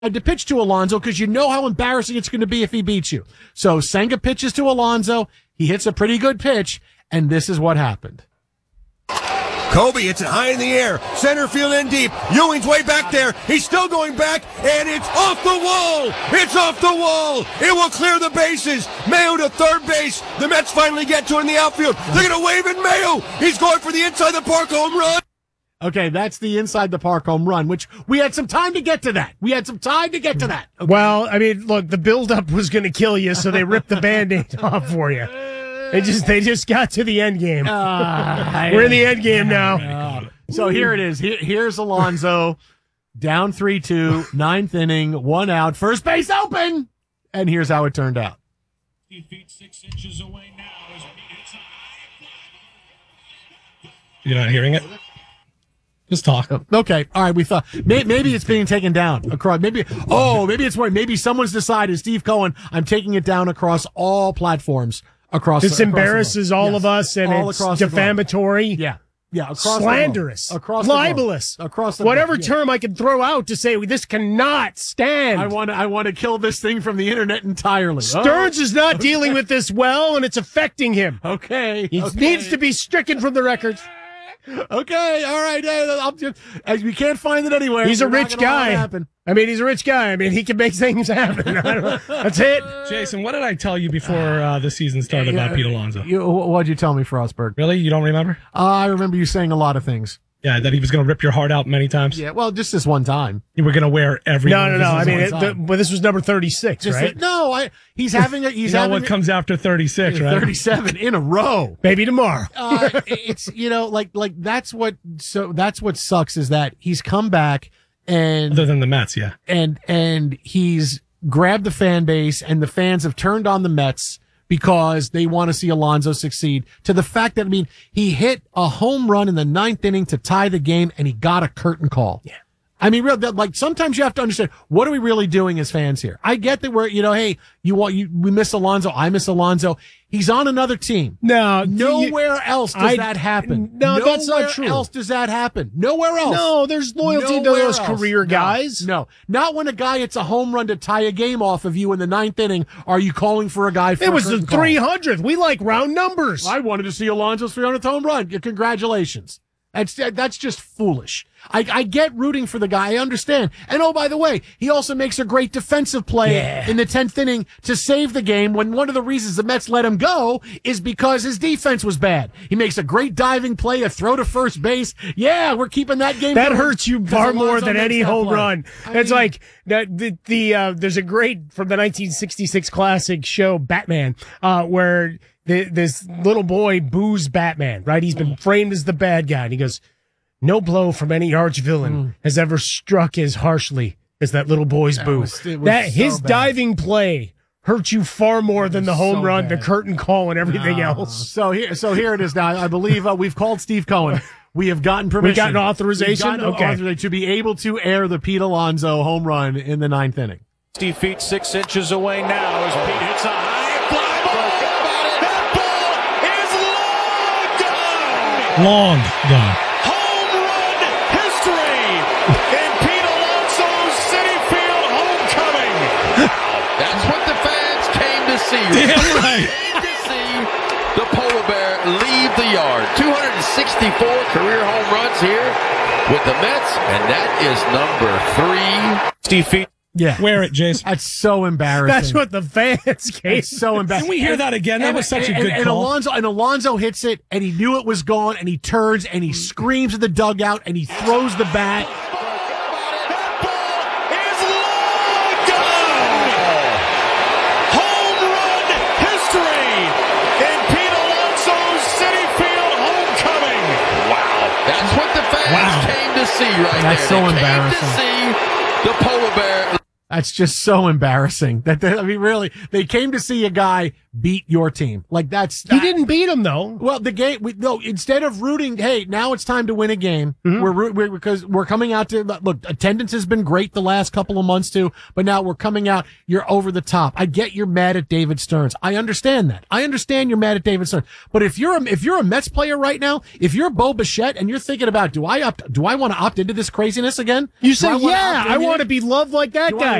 to pitch to Alonso because you know how embarrassing it's going to be if he beats you. So Senga pitches to Alonso. He hits a pretty good pitch, and this is what happened. Kobe hits it high in the air. Center field in deep. Ewing's way back there. He's still going back, and it's off the wall. It's off the wall. It will clear the bases. Mayo to third base. The Mets finally get to it in the outfield. They're going to wave at Mayo. He's going for the inside the park home run. Okay, that's the inside the park home run, which we had some time to get to that. Okay. Well, I mean, look, the buildup was going to kill you, so they ripped the Band-Aid off for you. They just got to the end game. We're in the end game now. So here it is. Here's Alonso, down 3-2, ninth inning, 1 out, first base open, and here's how it turned out. 50 feet 6 inches away now as he hits a high. You're not hearing it? Just talk. Okay. All right. We thought maybe it's being taken down across. Maybe it's where maybe someone's decided, Steve Cohen, I'm taking it down across all platforms. This embarrasses all of us, and all it's defamatory. Yeah, slanderous, libelous, whatever term I can throw out to say this cannot stand. I want to kill this thing from the internet entirely. Stearns is not dealing with this well, and it's affecting him. Okay, he needs to be stricken from the records. Okay, all right. We can't find it anywhere. He's a rich guy. I mean, he's a rich guy. I mean, he can make things happen. That's it. Jason, what did I tell you before the season started about Pete Alonso? What'd you tell me, Frostberg? Really? You don't remember? I remember you saying a lot of things. Yeah, that he was going to rip your heart out many times. Yeah, well, just this one time. You were going to wear every. No. I mean, but this was number 36, right? He's having. He's having what comes after 36, right? 37 in a row. Maybe tomorrow. It's that's what. So that's what sucks is that he's come back and other than the Mets, yeah, and he's grabbed the fan base and the fans have turned on the Mets because they want to see Alonso succeed, to the fact that, I mean, he hit a home run in the ninth inning to tie the game, and he got a curtain call. Yeah. I mean, sometimes you have to understand, what are we really doing as fans here? I get that we're, hey, we miss Alonso. I miss Alonso. He's on another team. Nowhere else does that happen. No, that's not true. Nowhere else does that happen. Nowhere else. No, there's loyalty to those career guys. No, not when a guy hits a home run to tie a game off of you in the ninth inning. Are you calling for a guy for It was the 300th. We like round numbers. I wanted to see Alonso's 300th home run. Congratulations. That's just foolish. I get rooting for the guy. I understand. And oh, by the way, he also makes a great defensive play in the 10th inning to save the game when one of the reasons the Mets let him go is because his defense was bad. He makes a great diving play, a throw to first base. Yeah, we're keeping that game. That hurts you far more than any home run. It's like that. There's a great from the 1966 classic show Batman, where this little boy boos Batman, right? He's been framed as the bad guy. And he goes, no blow from any arch villain has ever struck as harshly as that little boy's boo. His diving play hurt you far more than the home run, the curtain call, and everything else. So here it is now. I believe we've called Steve Cohen. We have gotten permission. We've gotten authorization? Authorization to be able to air the Pete Alonso home run in the ninth inning. 50 feet 6 inches away now as Pete hits a high fly ball. Long gone. Home run history in Pete Alonso's Citi Field homecoming. That's what the fans came to see. Damn right. Came to see the polar bear leave the yard. 264 career home runs here with the Mets, and that is number 3. Steve Feet. Yeah. Wear it, Jason. That's so embarrassing. That's what the fans came. It's so embarrassing. Can we hear that again? That was such a good call. And Alonso hits it, and he knew it was gone, and he turns, and he screams at the dugout, and he throws the bat. Home run history in Pete Alonso's Citi Field homecoming. Wow. That's what the fans came to see right there. That's so embarrassing. Came to see the polar bear. That's just so embarrassing. Really, they came to see a guy beat your team. Like He didn't beat him though. Well, the game. Instead of rooting, hey, now it's time to win a game. Mm-hmm. Because we're coming out to look. Attendance has been great the last couple of months too, but now we're coming out. You're over the top. I get you're mad at David Stearns. I understand that. I understand you're mad at David Stearns. But if you're a Mets player right now, if you're Bo Bichette and you're thinking about do I want to opt into this craziness again? You say, I want to be loved like that guy.